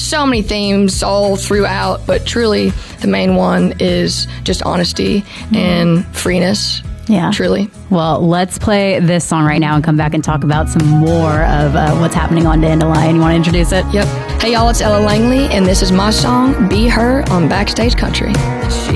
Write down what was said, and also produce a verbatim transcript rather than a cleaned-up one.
so many themes all throughout, but truly the main one is just honesty mm-hmm. and freeness. Yeah. Truly. Well, let's play this song right now and come back and talk about some more of uh, what's happening on Dandelion. You want to introduce it? Yep. Hey, y'all, it's Ella Langley, and this is my song, Be Her, on Backstage Country. She